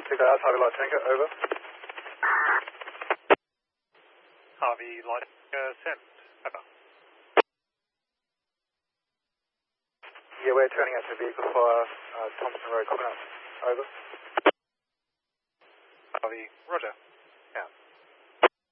Take that out, Harvey Light Tanker, over. Harvey Light send, over. Yeah, we're turning out to vehicle fire, Thompson Road, Coconut, over. Harvey, roger.